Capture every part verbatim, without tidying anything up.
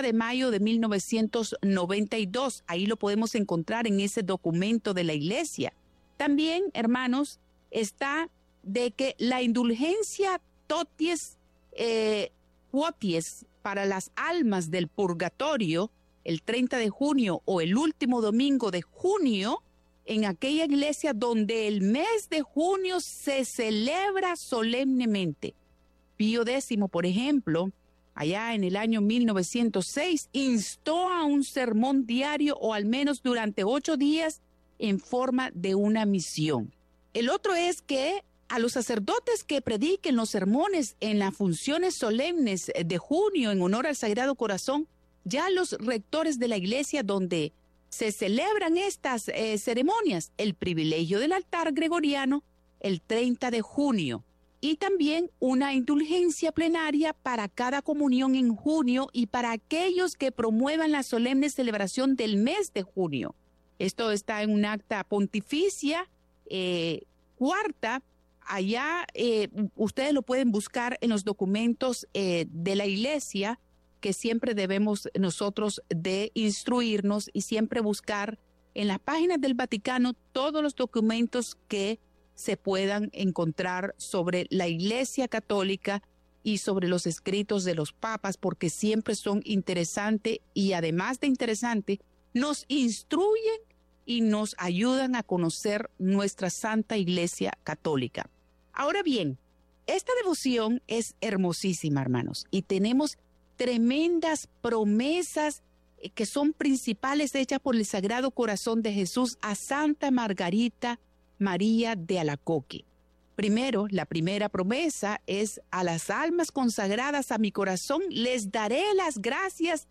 treinta de mayo de mil novecientos noventa y dos. Ahí lo podemos encontrar en ese documento de la iglesia. También, hermanos, está de que la indulgencia toties eh, quoties para las almas del purgatorio, el treinta de junio o el último domingo de junio, en aquella iglesia donde el mes de junio se celebra solemnemente. Pío X, por ejemplo, allá en el año mil novecientos seis, instó a un sermón diario o al menos durante ocho días en forma de una misión. El otro es que a los sacerdotes que prediquen los sermones en las funciones solemnes de junio en honor al Sagrado Corazón, ya los rectores de la iglesia donde se celebran estas eh, ceremonias, el privilegio del altar gregoriano el treinta de junio y también una indulgencia plenaria para cada comunión en junio y para aquellos que promuevan la solemne celebración del mes de junio. Esto está en un acta pontificia eh, cuarta. Allá eh, ustedes lo pueden buscar en los documentos eh, de la iglesia, que siempre debemos nosotros de instruirnos y siempre buscar en las páginas del Vaticano todos los documentos que se puedan encontrar sobre la Iglesia Católica y sobre los escritos de los papas, porque siempre son interesantes y además de interesante, nos instruyen y nos ayudan a conocer nuestra Santa Iglesia Católica. Ahora bien, esta devoción es hermosísima, hermanos, y tenemos tremendas promesas que son principales hechas por el Sagrado Corazón de Jesús a Santa Margarita María de Alacoque. Primero, la primera promesa es: a las almas consagradas a mi corazón les daré las gracias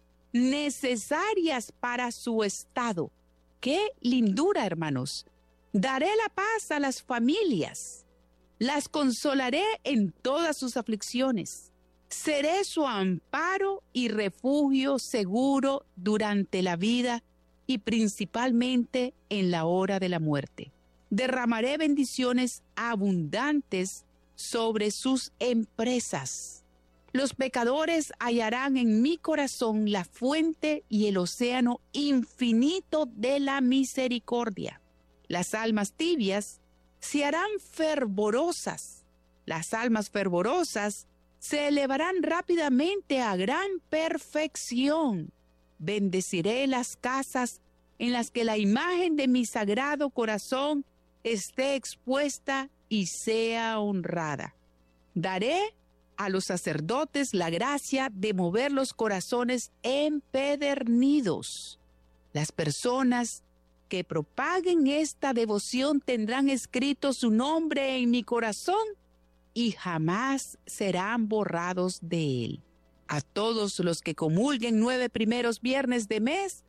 necesarias para su estado. ¡Qué lindura, hermanos! Daré la paz a las familias, las consolaré en todas sus aflicciones. Seré su amparo y refugio seguro durante la vida y principalmente en la hora de la muerte. Derramaré bendiciones abundantes sobre sus empresas. Los pecadores hallarán en mi corazón la fuente y el océano infinito de la misericordia. Las almas tibias se harán fervorosas. Las almas fervorosas se elevarán rápidamente a gran perfección. Bendeciré las casas en las que la imagen de mi Sagrado Corazón esté expuesta y sea honrada. Daré a los sacerdotes la gracia de mover los corazones empedernidos. Las personas que propaguen esta devoción tendrán escrito su nombre en mi corazón y jamás serán borrados de él. A todos los que comulguen nueve primeros viernes de mes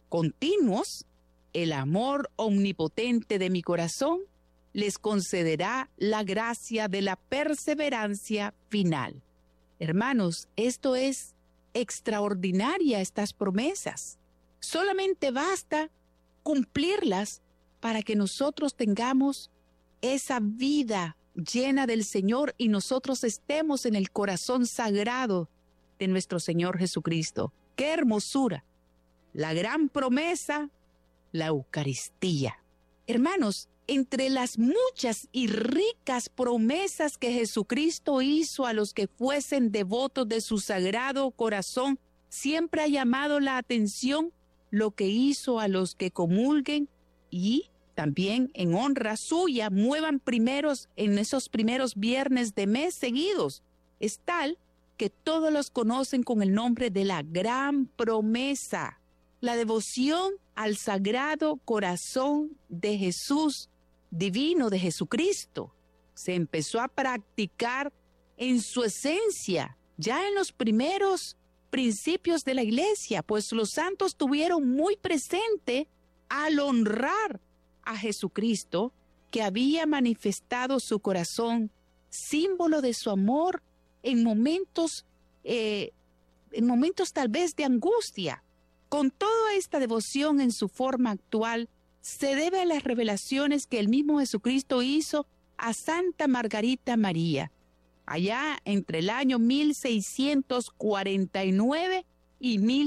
continuos, el amor omnipotente de mi corazón les concederá la gracia de la perseverancia final. Hermanos, esto es extraordinaria, estas promesas. Solamente basta cumplirlas para que nosotros tengamos esa vida llena del Señor y nosotros estemos en el corazón sagrado de nuestro Señor Jesucristo. ¡Qué hermosura! La gran promesa, la Eucaristía. Hermanos, entre las muchas y ricas promesas que Jesucristo hizo a los que fuesen devotos de su Sagrado Corazón, siempre ha llamado la atención lo que hizo a los que comulguen y también en honra suya muevan primeros en esos primeros viernes de mes seguidos. Es tal que todos los conocen con el nombre de la gran promesa. La devoción al Sagrado Corazón de Jesús, divino de Jesucristo, se empezó a practicar en su esencia, ya en los primeros principios de la iglesia, pues los santos tuvieron muy presente al honrar a Jesucristo, que había manifestado su corazón, símbolo de su amor en momentos, eh, en momentos tal vez de angustia. Con toda esta devoción en su forma actual, se debe a las revelaciones que el mismo Jesucristo hizo a Santa Margarita María, allá entre el año mil seiscientos cuarenta y nueve y mil